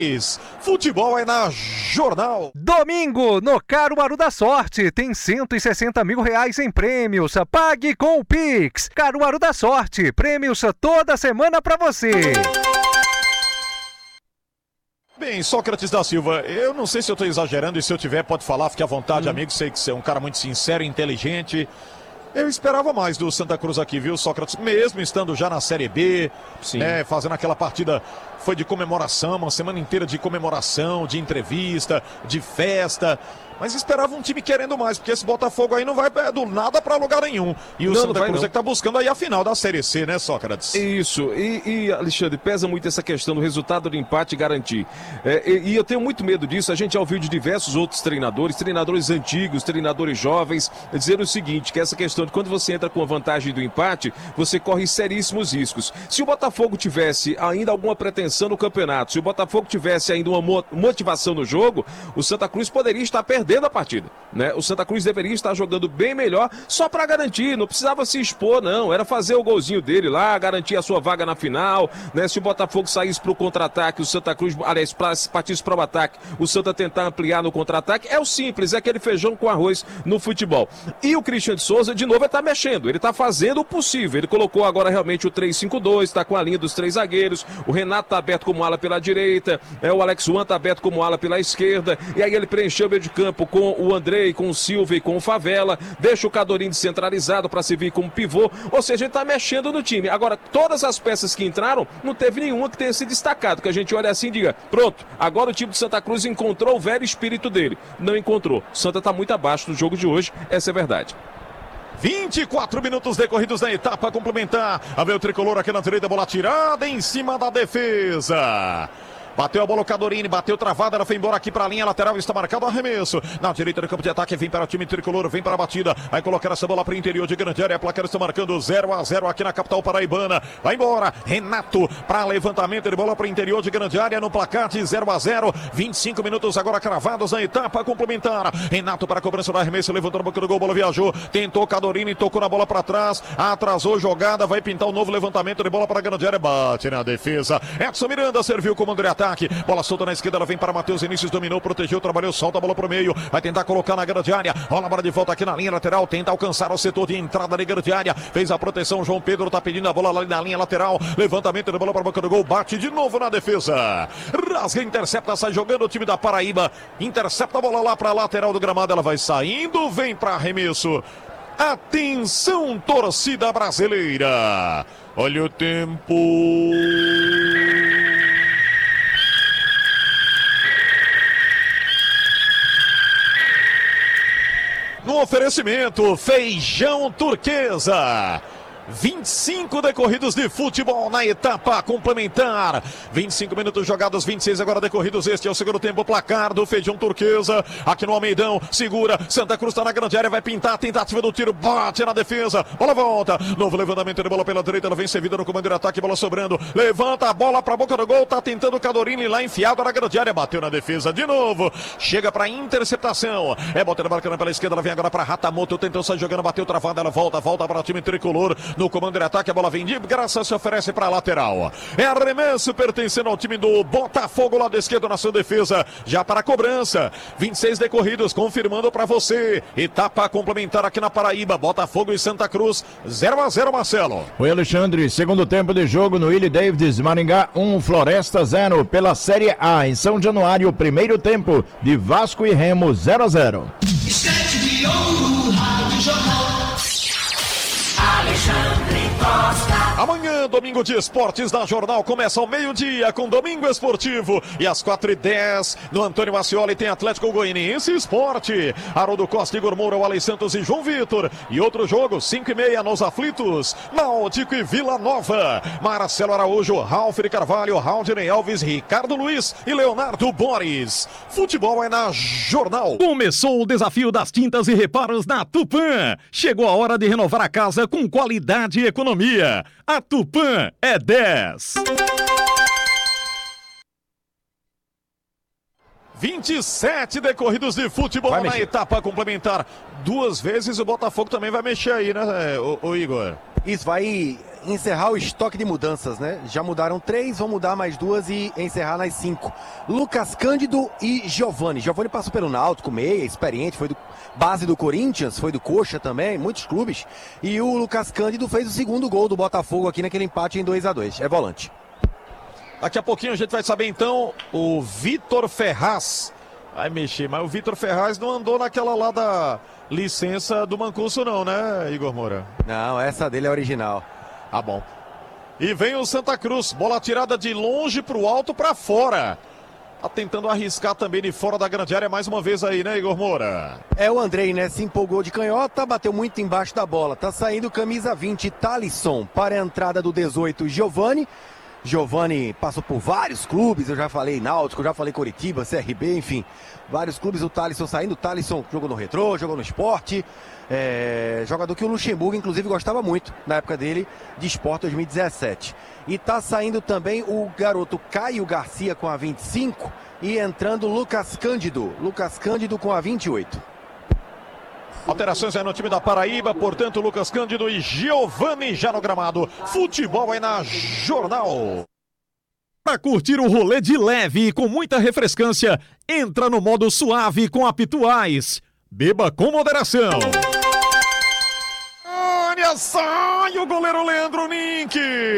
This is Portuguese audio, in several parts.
Futebol é na Jornal. Domingo, no Caruaru da Sorte, tem R$160 mil em prêmios. Pague com o Pix. Caruaru da Sorte, prêmios toda semana pra você. Bem, Sócrates da Silva, eu não sei se eu estou exagerando e se eu tiver, pode falar, fique à vontade, amigo. Sei que você é um cara muito sincero e inteligente. Eu esperava mais do Santa Cruz aqui, viu, Sócrates? Mesmo estando já na Série B, né, fazendo aquela partida, foi de comemoração, uma semana inteira de comemoração, de entrevista, de festa. Mas esperava um time querendo mais, porque esse Botafogo aí não vai do nada pra lugar nenhum. E o Santa Cruz é que tá buscando aí a final da Série C, né, Sócrates? Isso, e Alexandre, pesa muito essa questão do resultado do empate garantir. E eu tenho muito medo disso. A gente já ouviu de diversos outros treinadores antigos, treinadores jovens, dizendo o seguinte, que essa questão de quando você entra com a vantagem do empate, você corre seríssimos riscos. Se o Botafogo tivesse ainda alguma pretensão no campeonato, se o Botafogo tivesse ainda uma motivação no jogo, o Santa Cruz poderia estar perdendo a partida, né? O Santa Cruz deveria estar jogando bem melhor só para garantir, não precisava se expor, não, era fazer o golzinho dele lá, garantir a sua vaga na final, né? Se o Botafogo saísse para o contra-ataque, o Santa Cruz, aliás, partisse para o ataque, o Santa tentar ampliar no contra-ataque, é o simples, é aquele feijão com arroz no futebol. E o Christian de Souza, de novo, está mexendo, ele está fazendo o possível, ele colocou agora realmente o 3-5-2, está com a linha dos 3 zagueiros, o Renato está aberto como ala pela direita, o Alex Juan está aberto como ala pela esquerda, e aí ele preencheu o meio de campo com o Andrei, com o Silva e com o Favela, deixa o Cadorim descentralizado para servir como pivô, ou seja, ele está mexendo no time. Agora, todas as peças que entraram, não teve nenhuma que tenha se destacado, que a gente olha assim e diga, pronto, agora o time do Santa Cruz encontrou o velho espírito dele. Não encontrou. O Santa está muito abaixo do jogo de hoje, essa é a verdade. 24 minutos decorridos na etapa complementar. A ver o tricolor aqui na direita, bola tirada em cima da defesa. Bateu a bola o Cadorini, bateu travada, ela foi embora aqui para a linha lateral, está marcado o arremesso. Na direita do campo de ataque, vem para o time tricolor, vem para a batida. Vai colocar essa bola para o interior de grande área, a placar está marcando 0-0 aqui na capital paraibana. Vai embora, Renato para levantamento de bola para o interior de grande área no placar de 0-0. 25 minutos agora cravados na etapa complementar. Renato para a cobrança do arremesso, levantou na boca do gol, bola viajou, tentou Cadorini, tocou na bola para trás, atrasou jogada, vai pintar um novo levantamento de bola para a grande área, bate na defesa. Edson Miranda serviu como comando de ataque. Bola solta na esquerda, ela vem para Matheus Vinícius, dominou, protegeu, trabalhou, solta a bola para o meio, vai tentar colocar na grande área, rola a bola de volta aqui na linha lateral, tenta alcançar o setor de entrada na grande área, fez a proteção, João Pedro tá pedindo a bola lá na linha lateral, levantamento da bola para a boca do gol, bate de novo na defesa, rasga, intercepta, sai jogando o time da Paraíba, intercepta a bola lá para a lateral do gramado, ela vai saindo, vem para arremesso. Atenção, torcida brasileira, olha o tempo. No oferecimento, feijão turquesa. 25 decorridos de futebol na etapa complementar. 25 minutos jogados, 26 agora decorridos. Este é o segundo tempo, placar do feijão turquesa. Aqui no Almeidão, segura. Santa Cruz está na grande área, vai pintar. Tentativa do tiro, bate na defesa. Bola volta. Novo levantamento de bola pela direita. Ela vem servida no comando de ataque, bola sobrando. Levanta a bola para a boca do gol. Tá tentando o Cadorini lá enfiado na grande área. Bateu na defesa de novo. Chega para interceptação. É botando a bola pela esquerda. Ela vem agora para Ratamoto. Tentou sair jogando, bateu travada. Ela volta para o time tricolor. No comando de ataque, a bola vem de graça, se oferece para a lateral. É arremesso pertencendo ao time do Botafogo, lado esquerdo na sua defesa. Já para a cobrança. 26 decorridos, confirmando para você. Etapa complementar aqui na Paraíba. Botafogo e Santa Cruz, 0-0, Marcelo. Oi, Alexandre. Segundo tempo de jogo no Willie Davids, Maringá 1, Floresta 0. Pela Série A, em São Januário, primeiro tempo de Vasco e Remo 0-0. Amanhã, domingo de esportes da Jornal começa ao meio-dia com Domingo Esportivo e às 4h10 no Antônio Ascioli tem Atlético Goianiense Esporte, Haroldo Costa, Igor Moura, Wally Santos e João Vitor. E outro jogo, 5h30 nos aflitos, Náutico e Vila Nova, Marcelo Araújo, Ralf de Carvalho, Raudney Alves, Ricardo Luiz e Leonardo Boris. Futebol é na Jornal. Começou o desafio das tintas e reparos na Tupã. Chegou a hora de renovar a casa com qualidade e economia. A Tupã é 10. 27 decorridos de futebol na etapa complementar. 2 vezes o Botafogo também vai mexer aí, né, o Igor? Isso vai encerrar o estoque de mudanças, né? Já mudaram 3, vão mudar mais 2 e encerrar nas 5. Lucas Cândido e Giovani. Giovani passou pelo Náutico, meia, experiente, foi do base do Corinthians, foi do Coxa também, muitos clubes. E o Lucas Cândido fez o segundo gol do Botafogo aqui naquele empate em 2-2. É volante. Daqui a pouquinho a gente vai saber então o Vitor Ferraz. Vai mexer, mas o Vitor Ferraz não andou naquela lá da licença do Mancuso não, né, Igor Moura? Não, essa dele é original. Ah, bom. E vem o Santa Cruz, bola tirada de longe pro alto, pra fora. Tá tentando arriscar também de fora da grande área mais uma vez aí, né, Igor Moura? É o Andrei, né? Se empolgou de canhota, bateu muito embaixo da bola. Tá saindo camisa 20, Thalisson, para a entrada do 18, Giovani. Giovani passou por vários clubes, eu já falei Náutico, já falei Coritiba, CRB, enfim. Vários clubes, o Thalisson saindo. O Thalisson jogou no Retrô, jogou no Sport. Jogador que o Luxemburgo, inclusive, gostava muito na época dele, de Sport 2017. E tá saindo também o garoto Caio Garcia com a 25 e entrando Lucas Cândido. Lucas Cândido com a 28. Alterações aí no time da Paraíba, portanto, Lucas Cândido e Giovani já no gramado. Futebol aí na Jornal. Para curtir o rolê de leve e com muita refrescância, entra no modo suave com a Pituais. Beba com moderação. Olha só, e o goleiro Leandro Nink.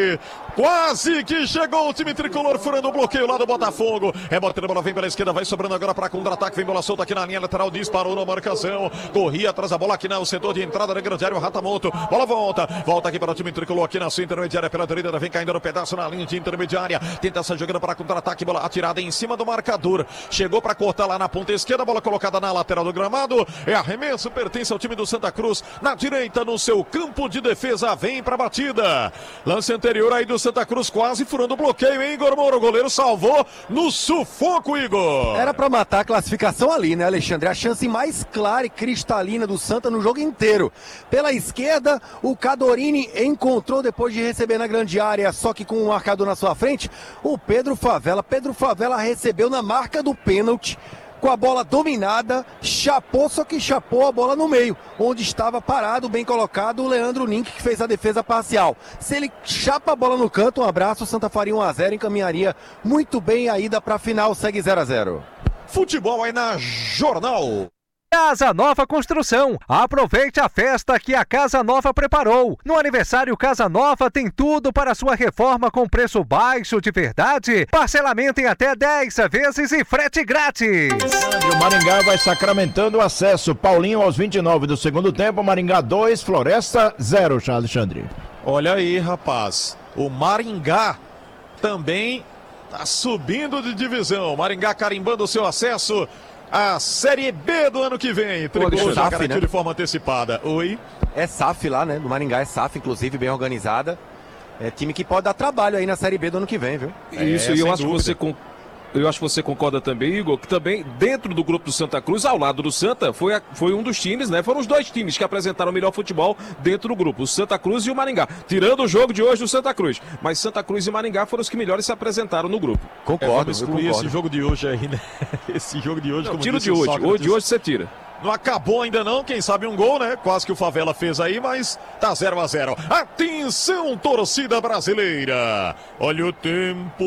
Quase que chegou o time tricolor furando o bloqueio lá do Botafogo. Rebote na bola, vem pela esquerda, vai sobrando agora para contra-ataque. Vem bola solta aqui na linha lateral, disparou na marcação. Corria atrás da bola aqui no setor de entrada da grande área, o Ratamoto. Bola volta aqui para o time tricolor aqui na sua intermediária pela direita. Vem caindo no pedaço na linha de intermediária. Tenta essa jogada para contra-ataque, bola atirada em cima do marcador. Chegou para cortar lá na ponta esquerda, bola colocada na lateral do gramado. É arremesso, pertence ao time do Santa Cruz. Na direita, no seu campo de defesa, vem para a batida. Lance anterior aí do Santa Cruz, quase furando o bloqueio, hein, Igor Moura? O goleiro salvou no sufoco, Igor. Era pra matar a classificação ali, né, Alexandre? A chance mais clara e cristalina do Santa no jogo inteiro. Pela esquerda, o Cadorini encontrou depois de receber na grande área, só que com um marcador na sua frente, o Pedro Favela. Pedro Favela recebeu na marca do pênalti. Com a bola dominada, chapou, só que chapou a bola no meio, onde estava parado, bem colocado, o Leandro Nink, que fez a defesa parcial. Se ele chapa a bola no canto, um abraço, o Santa faria 1-0, encaminharia muito bem a ida para a final, segue 0-0. Futebol aí na Jornal. Casa Nova Construção. Aproveite a festa que a Casa Nova preparou. No aniversário Casa Nova tem tudo para sua reforma com preço baixo de verdade, parcelamento em até 10 vezes e frete grátis. O Maringá vai sacramentando o acesso. Paulinho aos 29 do segundo tempo, Maringá 2, Floresta 0, Alexandre. Olha aí, rapaz. O Maringá também tá subindo de divisão. Maringá carimbando o seu acesso a Série B do ano que vem. Tricolor já garantiu, né, de forma antecipada. Oi? É SAF lá, né? Do Maringá é SAF, inclusive, bem organizada. É time que pode dar trabalho aí na Série B do ano que vem, viu? Isso, e eu acho que eu acho que você concorda também, Igor, que também dentro do grupo do Santa Cruz, ao lado do Santa, foi um dos times, né? Foram os dois times que apresentaram o melhor futebol dentro do grupo, o Santa Cruz e o Maringá. Tirando o jogo de hoje do Santa Cruz. Mas Santa Cruz e Maringá foram os que melhores se apresentaram no grupo. Concordo, excluir esse jogo de hoje aí, né? Esse jogo de hoje, não, como tiro disse de hoje. Sócrates, De hoje você tira. Não acabou ainda não, quem sabe um gol, né? Quase que o Favela fez aí, mas tá 0-0. Atenção, torcida brasileira. Olha o tempo.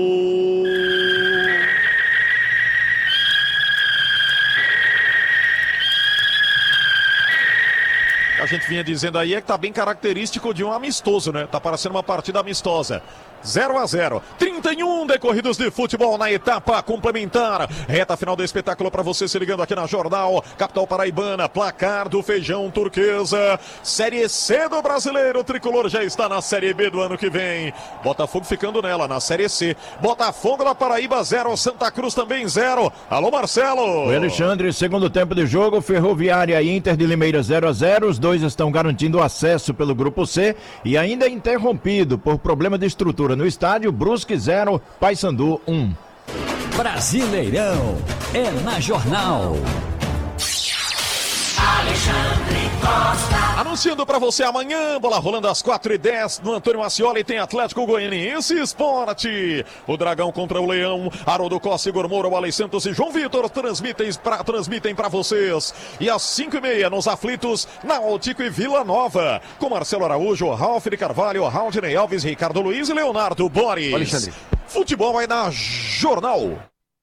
A gente vinha dizendo aí é que tá bem característico de um amistoso, né? Tá parecendo uma partida amistosa. 0-0, 31 decorridos de futebol na etapa complementar. Reta final do espetáculo para você se ligando aqui na Jornal. Capital Paraibana, placar do Feijão Turquesa. Série C do Brasileiro, o Tricolor já está na Série B do ano que vem. Botafogo ficando nela, na Série C. Botafogo da Paraíba 0, Santa Cruz também 0. Alô, Marcelo. O Alexandre, segundo tempo de jogo, Ferroviária e Inter de Limeira 0-0. Os dois estão garantindo acesso pelo Grupo C e ainda interrompido por problema de estrutura no estádio. Brusque 0, Paysandu 1. Brasileirão é na Jornal. Anunciando para você amanhã, bola rolando às 4h10 no Antônio Ascioli, tem Atlético Goianiense Esporte. O Dragão contra o Leão, Haroldo Costa, Igor Moura, o Alex Santos e João Vitor transmitem para vocês. E às 5h30 nos aflitos, Náutico e Vila Nova, com Marcelo Araújo, Ralf de Carvalho, Raudinei Alves, Ricardo Luiz e Leonardo Boris. Alexandre. Futebol vai dar jornal.